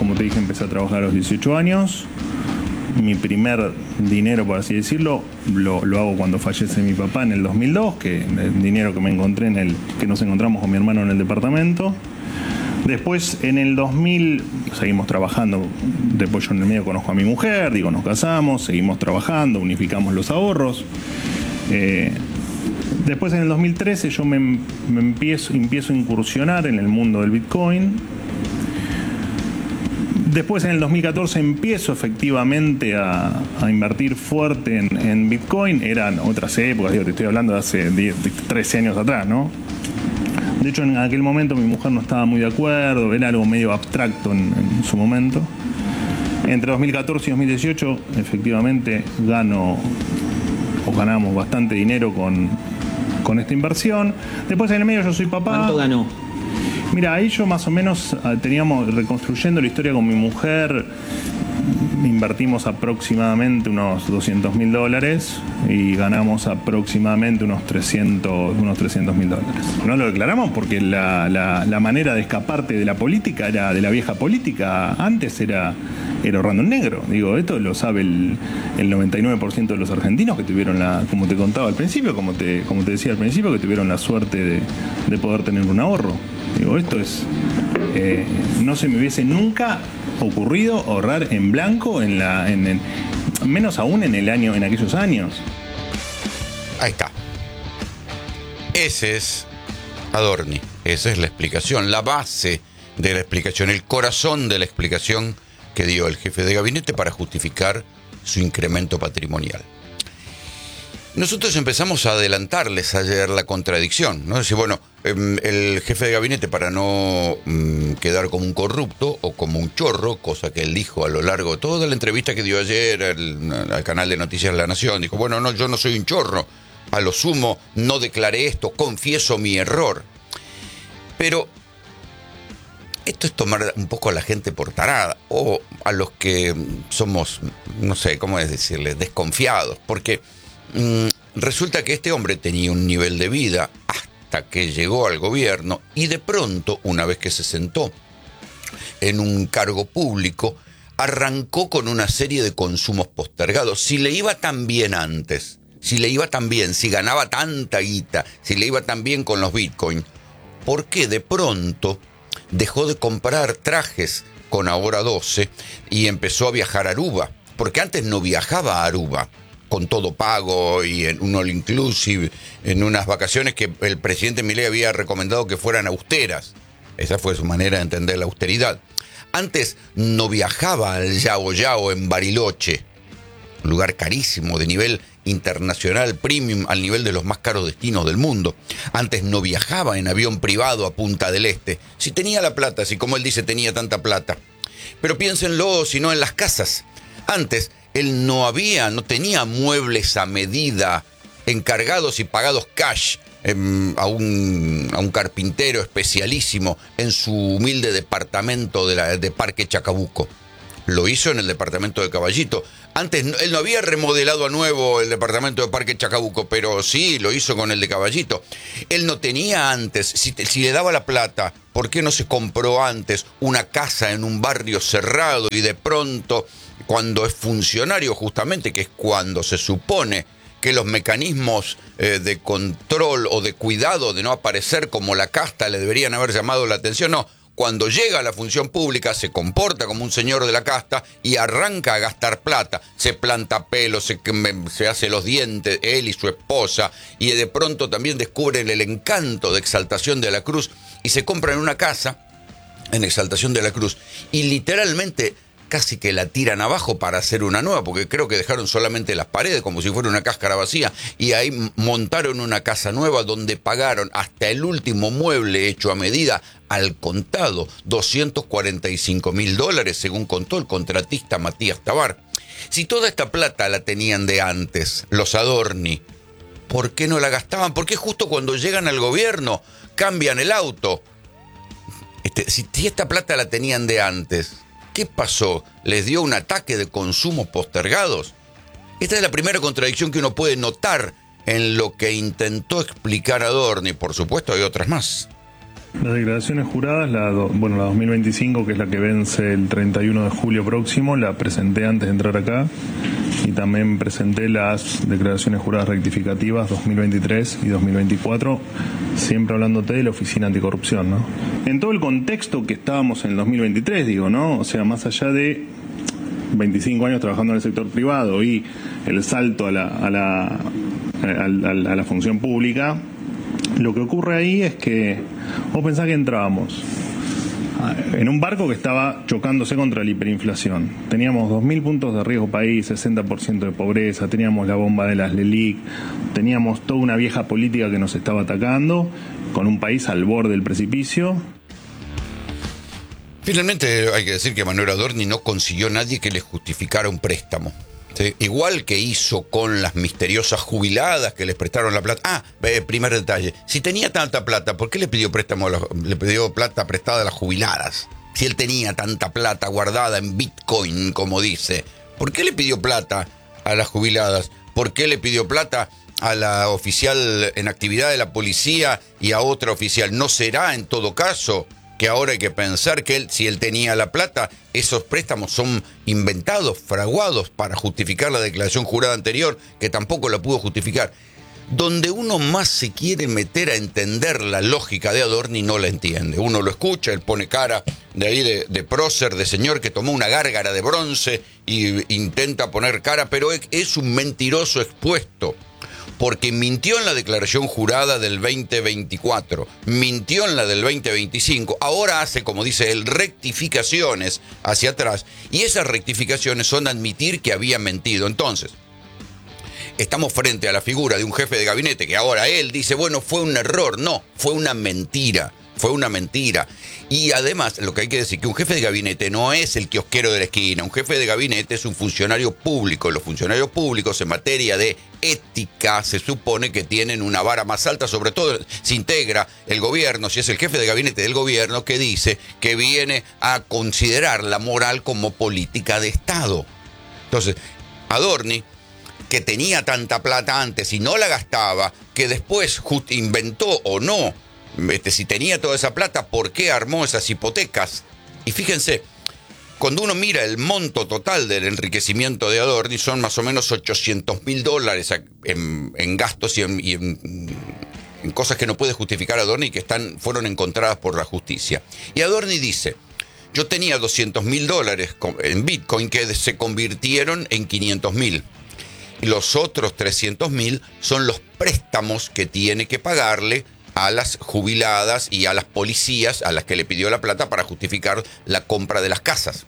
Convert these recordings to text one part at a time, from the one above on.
como te dije, empecé a trabajar a los 18 años. Mi primer dinero, por así decirlo, lo hago cuando fallece mi papá en el 2002, que el dinero que me encontré que nos encontramos con mi hermano en el departamento. Después, en el 2000, seguimos trabajando. Después yo en el medio conozco a mi mujer, nos casamos, seguimos trabajando, unificamos los ahorros. Después, en el 2013, yo me empiezo a incursionar en el mundo del Bitcoin. Después, en el 2014, empiezo efectivamente a invertir fuerte en Bitcoin. Eran otras épocas, te estoy hablando de hace 13 años atrás, ¿no? De hecho, en aquel momento mi mujer no estaba muy de acuerdo, era algo medio abstracto en su momento. Entre 2014 y 2018, efectivamente, ganamos bastante dinero con esta inversión. Después, en el medio, yo soy papá. ¿Cuánto ganó? Mira, ahí yo más o menos teníamos, reconstruyendo la historia con mi mujer, invertimos aproximadamente unos $200.000 y ganamos aproximadamente unos $300.000. No lo declaramos porque la manera de escaparte de la política, de la vieja política, antes era ahorrando en negro. Esto lo sabe el 99% de los argentinos que tuvieron como te contaba al principio, como te decía al principio, que tuvieron la suerte de poder tener un ahorro. Esto es... no se me hubiese nunca ocurrido ahorrar en blanco, menos aún en aquellos años. Ahí está. Ese es Adorni. Esa es la explicación, la base de la explicación, el corazón de la explicación que dio el jefe de gabinete para justificar su incremento patrimonial. Nosotros empezamos a adelantarles ayer la contradicción, ¿no? Decir, bueno, el jefe de gabinete, para no quedar como un corrupto o como un chorro, cosa que él dijo a lo largo de toda la entrevista que dio ayer al canal de Noticias de la Nación, dijo, bueno, no, yo no soy un chorro, a lo sumo no declaré esto, confieso mi error. Pero esto es tomar un poco a la gente por tarada, o a los que somos, no sé, ¿cómo es decirle?, desconfiados, porque... resulta que este hombre tenía un nivel de vida hasta que llegó al gobierno y de pronto, una vez que se sentó en un cargo público, arrancó con una serie de consumos postergados. Si le iba tan bien antes, si ganaba tanta guita, si le iba tan bien con los Bitcoin, ¿por qué de pronto dejó de comprar trajes con Ahora 12 y empezó a viajar a Aruba? Porque antes no viajaba a Aruba con todo pago y en un all inclusive, en unas vacaciones que el presidente Milei había recomendado que fueran austeras. Esa fue su manera de entender la austeridad. Antes no viajaba al Yao Yao en Bariloche, un lugar carísimo, de nivel internacional, premium, al nivel de los más caros destinos del mundo. Antes no viajaba en avión privado a Punta del Este. Si tenía la plata, si como él dice tenía tanta plata. Pero piénsenlo, si no en las casas. Antes él no tenía muebles a medida, encargados y pagados cash a un carpintero especialísimo en su humilde departamento de Parque Chacabuco. Lo hizo en el departamento de Caballito. Antes él no había remodelado a nuevo el departamento de Parque Chacabuco, pero sí lo hizo con el de Caballito. Él no tenía antes, si le daba la plata, ¿por qué no se compró antes una casa en un barrio cerrado y de pronto, cuando es funcionario justamente, que es cuando se supone que los mecanismos de control o de cuidado de no aparecer como la casta le deberían haber llamado la atención? No, cuando llega a la función pública se comporta como un señor de la casta y arranca a gastar plata. Se planta pelo, se hace los dientes, él y su esposa, y de pronto también descubren el encanto de Exaltación de la Cruz y se compran una casa en Exaltación de la Cruz y literalmente casi que la tiran abajo para hacer una nueva, porque creo que dejaron solamente las paredes como si fuera una cáscara vacía, y ahí montaron una casa nueva donde pagaron hasta el último mueble hecho a medida al contado, $245.000, según contó el contratista Matías Tabar. Si toda esta plata la tenían de antes, los Adorni, ¿por qué no la gastaban? ¿Por qué justo cuando llegan al gobierno cambian el auto? Si esta plata la tenían de antes, ¿qué pasó? ¿Les dio un ataque de consumos postergados? Esta es la primera contradicción que uno puede notar en lo que intentó explicar Adorni. Por supuesto, hay otras más. Las declaraciones juradas, la 2025, que es la que vence el 31 de julio próximo, la presenté antes de entrar acá, y también presenté las declaraciones juradas rectificativas 2023 y 2024, siempre hablándote de la Oficina Anticorrupción, ¿no? En todo el contexto que estábamos en el 2023, digo, ¿no? O sea, más allá de 25 años trabajando en el sector privado y el salto a la función pública, lo que ocurre ahí es que vos pensás que entrábamos en un barco que estaba chocándose contra la hiperinflación. Teníamos 2.000 puntos de riesgo país, 60% de pobreza, teníamos la bomba de las LELIC, teníamos toda una vieja política que nos estaba atacando, con un país al borde del precipicio. Finalmente hay que decir que Manuel Adorni no consiguió nadie que le justificara un préstamo. ¿Sí? Igual que hizo con las misteriosas jubiladas que les prestaron la plata. Primer detalle. Si tenía tanta plata, ¿por qué le pidió le pidió plata prestada a las jubiladas? Si él tenía tanta plata guardada en Bitcoin, como dice, ¿por qué le pidió plata a las jubiladas? ¿Por qué le pidió plata a la oficial en actividad de la policía y a otra oficial? ¿No será, en todo caso, que ahora hay que pensar que si él tenía la plata, esos préstamos son inventados, fraguados para justificar la declaración jurada anterior, que tampoco la pudo justificar? Donde uno más se quiere meter a entender la lógica de Adorni, no la entiende. Uno lo escucha, él pone cara de ahí de prócer, de señor que tomó una gárgara de bronce y intenta poner cara, pero es un mentiroso expuesto. Porque mintió en la declaración jurada del 2024, mintió en la del 2025, ahora hace, como dice él, rectificaciones hacia atrás, y esas rectificaciones son admitir que había mentido. Entonces, estamos frente a la figura de un jefe de gabinete que ahora él dice, bueno, fue un error. No, fue una mentira. Fue una mentira. Y además, lo que hay que decir, que un jefe de gabinete no es el kiosquero de la esquina. Un jefe de gabinete es un funcionario público. Los funcionarios públicos en materia de ética se supone que tienen una vara más alta, sobre todo si integra el gobierno, si es el jefe de gabinete del gobierno que dice que viene a considerar la moral como política de Estado. Entonces, Adorni, que tenía tanta plata antes y no la gastaba, que después inventó o no, si tenía toda esa plata, ¿por qué armó esas hipotecas? Y fíjense, cuando uno mira el monto total del enriquecimiento de Adorni, son más o menos $800.000 en gastos y en cosas que no puede justificar Adorni, que fueron encontradas por la justicia. Y Adorni dice, yo tenía $200.000 en Bitcoin que se convirtieron en 500.000. Y los otros 300.000 son los préstamos que tiene que pagarle a las jubiladas y a las policías a las que le pidió la plata para justificar la compra de las casas.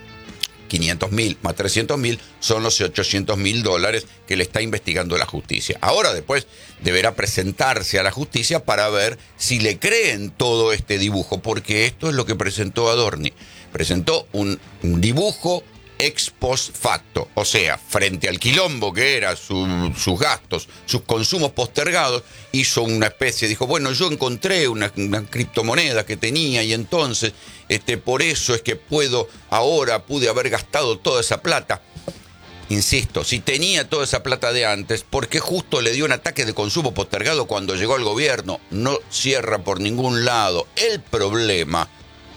500.000 más 300.000 son los $800.000 que le está investigando la justicia. Ahora después deberá presentarse a la justicia para ver si le creen todo este dibujo, porque esto es lo que presentó Adorni. Presentó un dibujo ex post facto, o sea, frente al quilombo que era sus gastos, sus consumos postergados, hizo una especie, dijo, bueno, yo encontré una criptomoneda que tenía y entonces, por eso es que pude haber gastado toda esa plata. Insisto, si tenía toda esa plata de antes, ¿por qué justo le dio un ataque de consumo postergado cuando llegó al gobierno? No cierra por ningún lado. El problema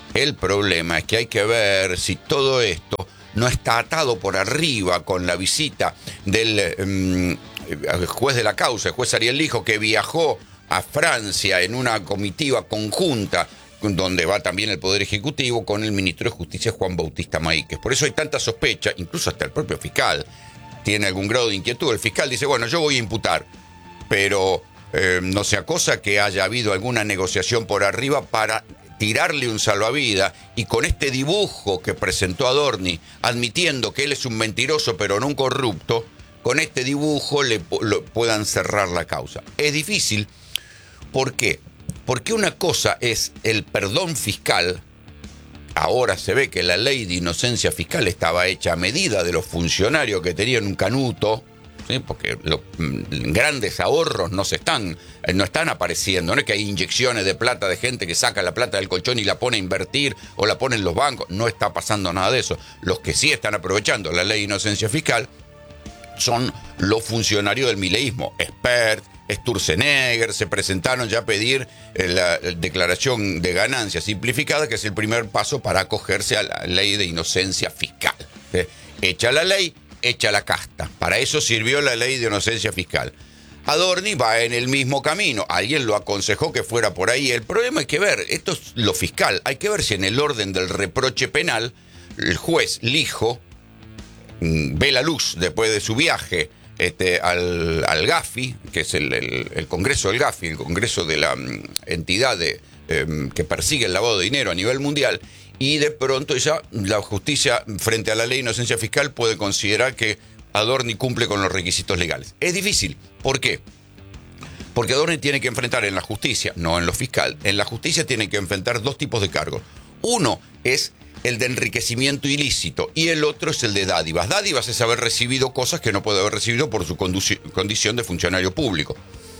es que hay que ver si todo esto no está atado por arriba con la visita del juez de la causa, el juez Ariel Lijo, que viajó a Francia en una comitiva conjunta, donde va también el Poder Ejecutivo, con el ministro de Justicia, Juan Bautista Maíquez. Por eso hay tanta sospecha, incluso hasta el propio fiscal tiene algún grado de inquietud. El fiscal dice, bueno, yo voy a imputar, pero no sea cosa que haya habido alguna negociación por arriba para tirarle un salvavidas, y con este dibujo que presentó Adorni, admitiendo que él es un mentiroso pero no un corrupto, con este dibujo puedan cerrar la causa. Es difícil. ¿Por qué? Porque una cosa es el perdón fiscal. Ahora se ve que la ley de inocencia fiscal estaba hecha a medida de los funcionarios que tenían un canuto, ¿sí? Porque los grandes ahorros no están apareciendo. No es que hay inyecciones de plata de gente que saca la plata del colchón y la pone a invertir o la pone en los bancos. No está pasando nada de eso. Los que sí están aprovechando la ley de inocencia fiscal son los funcionarios del mileísmo, expertos, Sturzenegger, se presentaron ya a pedir la declaración de ganancias simplificada, que es el primer paso para acogerse a la ley de inocencia fiscal. Hecha la ley, hecha la casta. Para eso sirvió la ley de inocencia fiscal. Adorni va en el mismo camino. Alguien lo aconsejó que fuera por ahí. El problema hay que ver, esto es lo fiscal, hay que ver si en el orden del reproche penal el juez Lijo ve la luz después de su viaje al GAFI, que es el Congreso del GAFI, el Congreso de la entidad que persigue el lavado de dinero a nivel mundial, y de pronto ya la justicia, frente a la ley de inocencia fiscal, puede considerar que Adorni cumple con los requisitos legales. Es difícil. ¿Por qué? Porque Adorni tiene que enfrentar en la justicia, no en lo fiscal, en la justicia tiene que enfrentar dos tipos de cargos. Uno es el de enriquecimiento ilícito y el otro es el de dádivas. Dádivas es haber recibido cosas que no puede haber recibido por su condición de funcionario público.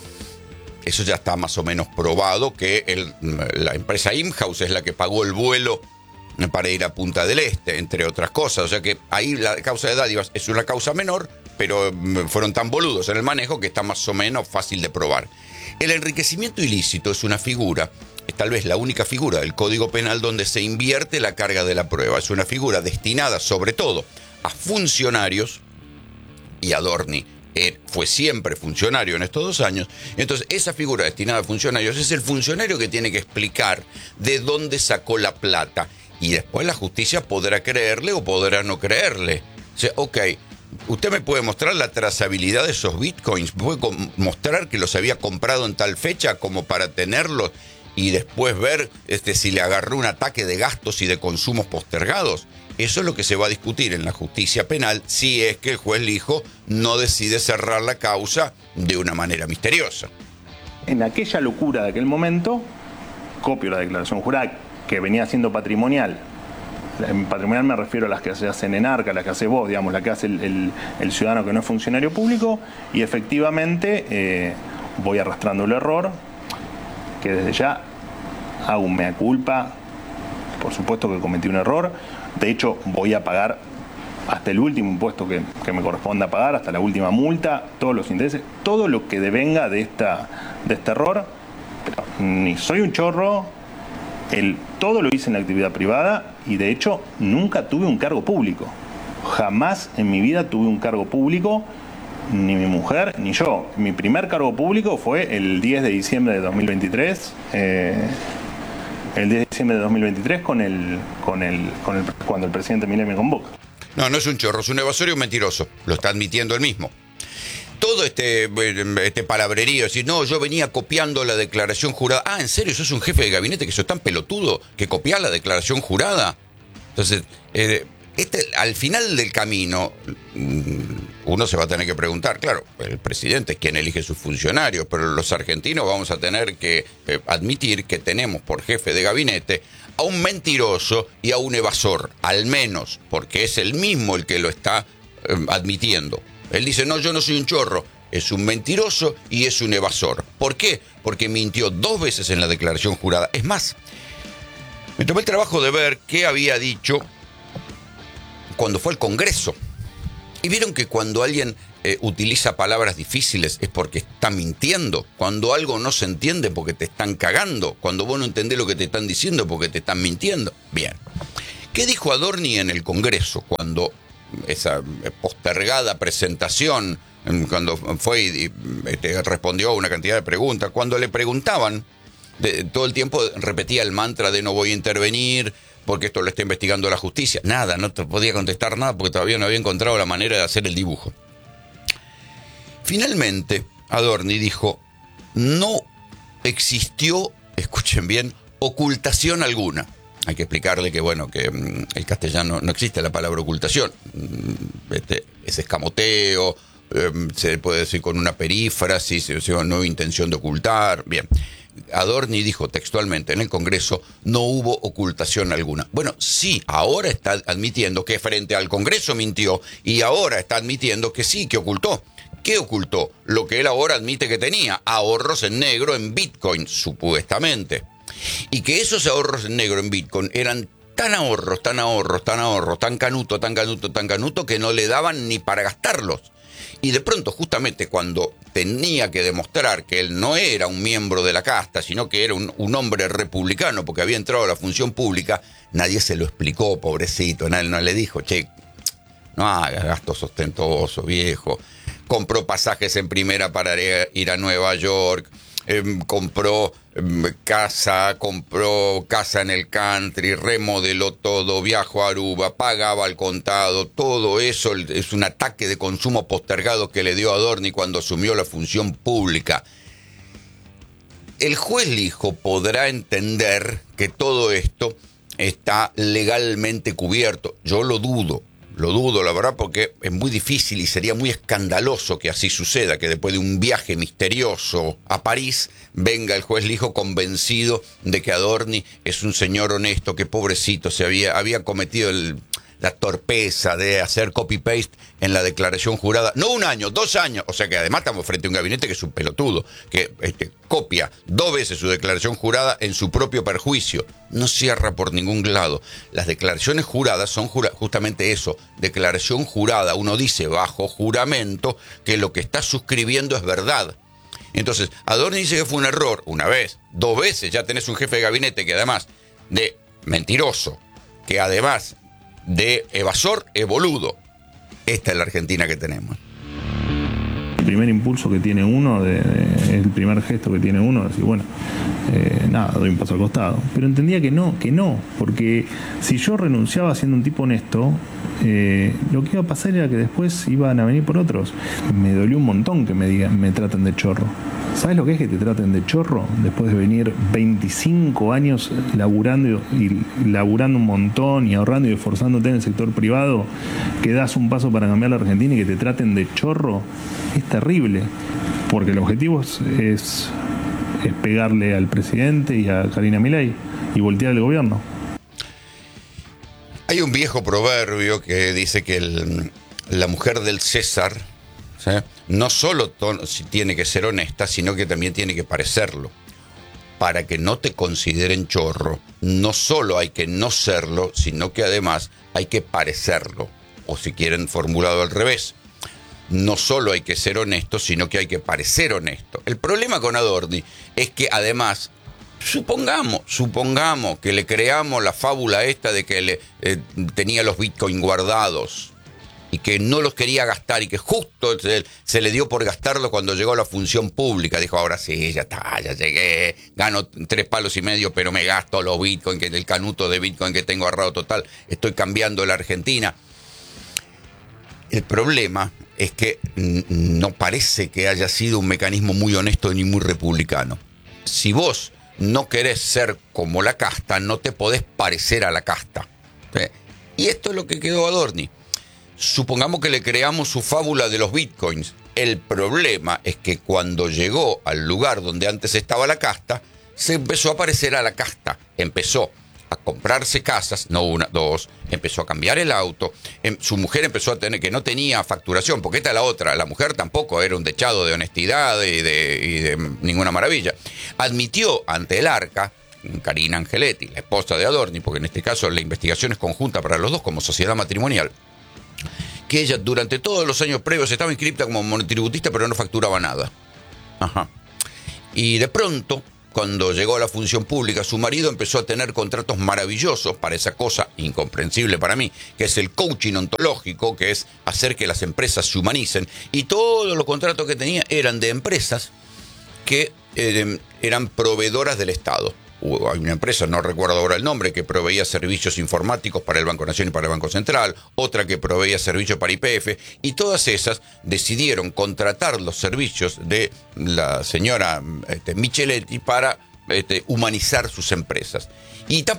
Eso ya está más o menos probado, que la empresa Imhouse es la que pagó el vuelo para ir a Punta del Este, entre otras cosas. O sea que ahí la causa de dádivas es una causa menor, pero fueron tan boludos en el manejo que está más o menos fácil de probar. El enriquecimiento ilícito es una figura, es tal vez la única figura del Código Penal donde se invierte la carga de la prueba. Es una figura destinada sobre todo a funcionarios, y Adorni fue siempre funcionario en estos 2 años. Entonces, esa figura destinada a funcionarios es el funcionario que tiene que explicar de dónde sacó la plata. Y después la justicia podrá creerle o podrá no creerle. O sea, ok, usted me puede mostrar la trazabilidad de esos bitcoins, puede mostrar que los había comprado en tal fecha como para tenerlos y después ver si le agarró un ataque de gastos y de consumos postergados. Eso es lo que se va a discutir en la justicia penal si es que el juez Lijo no decide cerrar la causa de una manera misteriosa. En aquella locura de aquel momento, copio la declaración jurada que venía siendo patrimonial. En patrimonial me refiero a las que se hacen en Arca, las que hace vos, digamos, la que hace el ciudadano que no es funcionario público, y efectivamente voy arrastrando el error, que desde ya hago un mea culpa, por supuesto que cometí un error, de hecho voy a pagar hasta el último impuesto que me corresponda pagar, hasta la última multa, todos los intereses, todo lo que devenga de este error. Pero ni soy un chorro, todo lo hice en la actividad privada y de hecho nunca tuve un cargo público. Jamás en mi vida tuve un cargo público, ni mi mujer ni yo. Mi primer cargo público fue el 10 de diciembre de 2023. El 10 de diciembre de 2023 cuando el presidente Milei me convoca. No es un chorro, es un evasor y un mentiroso. Lo está admitiendo él mismo. Todo este palabrerío, decir, no, yo venía copiando la declaración jurada. Ah, ¿en serio? ¿Sos un jefe de gabinete que sos tan pelotudo que copiás la declaración jurada? Entonces, al final del camino, uno se va a tener que preguntar, claro, el presidente es quien elige sus funcionarios, pero los argentinos vamos a tener que admitir que tenemos por jefe de gabinete a un mentiroso y a un evasor, al menos, porque es el mismo el que lo está admitiendo. Él dice, no, yo no soy un chorro, es un mentiroso y es un evasor. ¿Por qué? Porque mintió 2 veces en la declaración jurada. Es más, me tomé el trabajo de ver qué había dicho cuando fue al Congreso. Y vieron que cuando alguien utiliza palabras difíciles es porque está mintiendo. Cuando algo no se entiende porque te están cagando. Cuando vos no entendés lo que te están diciendo porque te están mintiendo. Bien. ¿Qué dijo Adorni en el Congreso cuando esa postergada presentación, cuando fue y respondió a una cantidad de preguntas? Cuando le preguntaban, todo el tiempo repetía el mantra de no voy a intervenir porque esto lo está investigando la justicia. Nada, no te podía contestar nada porque todavía no había encontrado la manera de hacer el dibujo. Finalmente, Adorni dijo, no existió, escuchen bien, ocultación alguna. Hay que explicarle que, bueno, que el castellano no existe la palabra ocultación. Es escamoteo, se puede decir con una perífrasis, o sea, no hubo intención de ocultar. Bien. Adorni dijo textualmente en el Congreso, no hubo ocultación alguna. Bueno, sí, ahora está admitiendo que frente al Congreso mintió y ahora está admitiendo que sí, que ocultó. ¿Qué ocultó? Lo que él ahora admite que tenía, ahorros en negro en Bitcoin, supuestamente. Y que esos ahorros en negro en Bitcoin eran tan ahorros, tan canuto, que no le daban ni para gastarlos. Y de pronto, justamente cuando tenía que demostrar que él no era un miembro de la casta, sino que era un hombre republicano porque había entrado a la función pública, nadie se lo explicó, pobrecito. Nadie no le dijo, che, no hagas gastos ostentosos, viejo. Compró pasajes en primera para ir a Nueva York, compró casa en el country, remodeló todo, viajó a Aruba, pagaba al contado. Todo eso es un ataque de consumo postergado que le dio a Adorni cuando asumió la función pública. El juez Lijo podrá entender que todo esto está legalmente cubierto. Yo lo dudo, la verdad, porque es muy difícil y sería muy escandaloso que así suceda, que después de un viaje misterioso a París venga el juez Lijo convencido de que Adorni es un señor honesto, que pobrecito había cometido la torpeza de hacer copy-paste en la declaración jurada. No 1 año, 2 años. O sea que además estamos frente a un gabinete que es un pelotudo, que copia 2 veces su declaración jurada en su propio perjuicio. No cierra por ningún lado. Las declaraciones juradas son justamente eso, declaración jurada. Uno dice bajo juramento que lo que está suscribiendo es verdad. Entonces, Adorni dice que fue un error 1 vez, 2 veces. Ya tenés un jefe de gabinete que además de mentiroso, que además de evasor, es boludo. Esta es la Argentina que tenemos. El primer impulso que tiene uno, el primer gesto que tiene uno, es decir, bueno, nada, doy un paso al costado. Pero entendía que no, porque si yo renunciaba siendo un tipo honesto, lo que iba a pasar era que después iban a venir por otros. Me dolió un montón que me traten de chorro. ¿Sabes lo que es que te traten de chorro? Después de venir 25 años laburando un montón y ahorrando y esforzándote en el sector privado, que das un paso para cambiar la Argentina y que te traten de chorro, es terrible. Porque el objetivo es pegarle al presidente y a Karina Milei y voltear el gobierno. Hay un viejo proverbio que dice que la mujer del César, ¿sí?, no solo tiene que ser honesta, sino que también tiene que parecerlo. Para que no te consideren chorro, no solo hay que no serlo, sino que además hay que parecerlo. O si quieren formulado al revés, no solo hay que ser honesto, sino que hay que parecer honesto. El problema con Adorni es que además, supongamos que le creamos la fábula esta de que tenía los bitcoins guardados y que no los quería gastar y que justo se le dio por gastarlo cuando llegó a la función pública. Dijo, ahora sí, ya está, ya llegué, gano 3,5 palos, pero me gasto los bitcoins, el canuto de bitcoin que tengo ahorrado total, estoy cambiando la Argentina. El problema es que no parece que haya sido un mecanismo muy honesto ni muy republicano. Si vos no querés ser como la casta, no te podés parecer a la casta. ¿Sí? Y esto es lo que quedó Adorni. Supongamos que le creamos su fábula de los bitcoins. El problema es que cuando llegó al lugar donde antes estaba la casta, se empezó a parecer a la casta. Empezó a comprarse casas, no 1, 2, empezó a cambiar el auto. Su mujer empezó a tener, que no tenía facturación, porque esta es la otra. La mujer tampoco era un dechado de honestidad y de ninguna maravilla. Admitió ante el Arca, Karina Angeletti, la esposa de Adorni, porque en este caso la investigación es conjunta para los dos como sociedad matrimonial, que ella durante todos los años previos estaba inscripta como monotributista, pero no facturaba nada. Ajá. Y de pronto, cuando llegó a la función pública, su marido empezó a tener contratos maravillosos para esa cosa incomprensible para mí, que es el coaching ontológico, que es hacer que las empresas se humanicen. Y todos los contratos que tenía eran de empresas que eran proveedoras del Estado. Hay una empresa, no recuerdo ahora el nombre, que proveía servicios informáticos para el Banco Nación y para el Banco Central, otra que proveía servicios para YPF, y todas esas decidieron contratar los servicios de la señora Micheletti para humanizar sus empresas. Y